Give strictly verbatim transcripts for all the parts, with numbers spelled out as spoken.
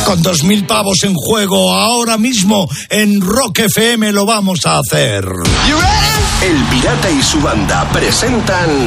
Con dos mil pavos en juego, ahora mismo en Rock F M lo vamos a hacer. El Pirata y su banda presentan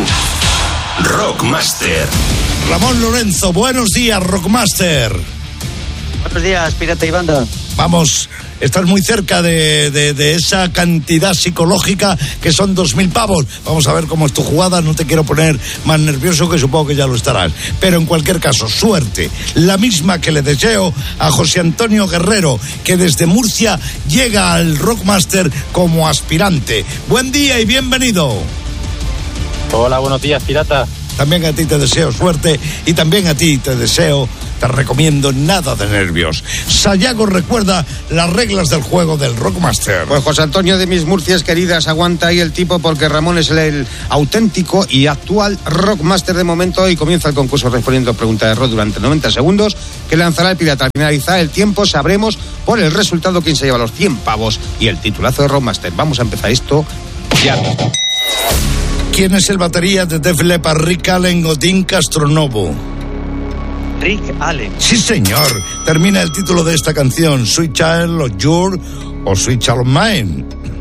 Rockmaster. Ramón Lorenzo, buenos días, Rockmaster. Buenos días, Pirata y banda. Vamos, estás muy cerca de, de, de esa cantidad psicológica que son dos mil pavos. Vamos a ver cómo es tu jugada, no te quiero poner más nervioso, que supongo que ya lo estarás. Pero en cualquier caso, suerte, la misma que le deseo a José Antonio Guerrero, que desde Murcia llega al Rockmaster como aspirante. Buen día y bienvenido. Hola, buenos días, Pirata. También a ti te deseo suerte y también a ti te deseo, te recomiendo nada de nervios. Sayago recuerda las reglas del juego del Rockmaster. Pues José Antonio de mis Murcias queridas, aguanta ahí el tipo porque Ramón es el, el auténtico y actual Rockmaster de momento y comienza el concurso respondiendo preguntas de rock durante noventa segundos que lanzará el Pirata. Al finalizar el tiempo sabremos por el resultado quién se lleva los cien pavos y el titulazo de Rockmaster. Vamos a empezar esto ya. ¿Quién es el batería de Def Leppard, Rick Allen o Dean Castronovo? Rick Allen. Sí, señor. Termina el título de esta canción, Sweet Child of Yours o Sweet Child of Mine.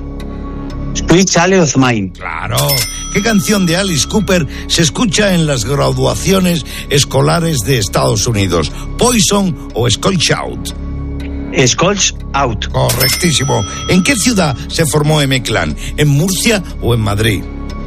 Sweet Child of Mine. Claro. ¿Qué canción de Alice Cooper se escucha en las graduaciones escolares de Estados Unidos? ¿Poison o Skulls Out? Skulls Out. Correctísimo. ¿En qué ciudad se formó M-Clan? ¿En Murcia o en Madrid?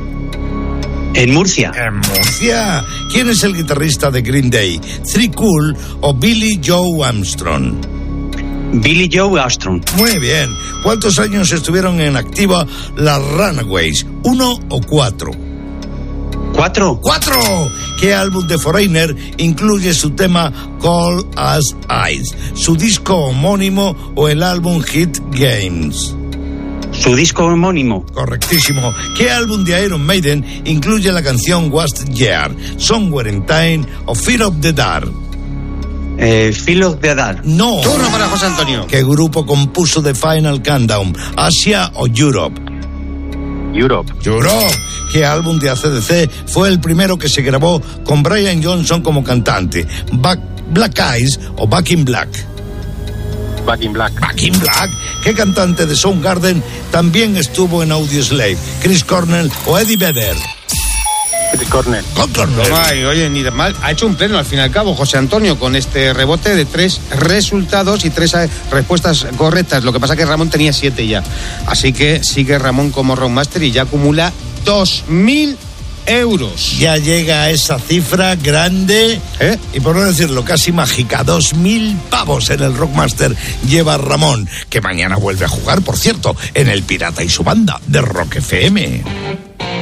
En Murcia. En Murcia. ¿Quién es el guitarrista de Green Day? ¿Three Cool o Billy Joe Armstrong? Billy Joe Armstrong. Muy bien. ¿Cuántos años estuvieron en activa las Runaways? ¿Uno o cuatro? ¿Cuatro? ¡Cuatro! ¿Qué álbum de Foreigner incluye su tema Cold as Ice? ¿Su disco homónimo o el álbum Hit Games? Su disco homónimo. Correctísimo. ¿Qué álbum de Iron Maiden incluye la canción What's Year? ¿Somewhere in Time o Fear of the Dark? Eh, Fear of the Dark. No. Turno para José Antonio. ¿Qué grupo compuso The Final Countdown? ¿Asia o Europe? Europe. Europe. ¿Qué álbum de A C D C fue el primero que se grabó con Brian Johnson como cantante? Back, Black Eyes o Back in Black? Back in Black. Back in Black. ¿Qué cantante de Soundgarden también estuvo en Audioslave? ¿Chris Cornell o Eddie Vedder? Chris Cornell. Con Cornell. Toma, y oye, ni de mal. Ha hecho un pleno al fin y al cabo José Antonio con este rebote de tres resultados y tres eh, respuestas correctas. Lo que pasa es que Ramón tenía siete ya. Así que sigue Ramón como Rockmaster y ya acumula dos mil euros. Ya llega a esa cifra grande, ¿Eh? y por no decirlo casi mágica, dos mil pavos en el Rockmaster lleva Ramón, que mañana vuelve a jugar, por cierto, en el Pirata y su banda de Rock F M.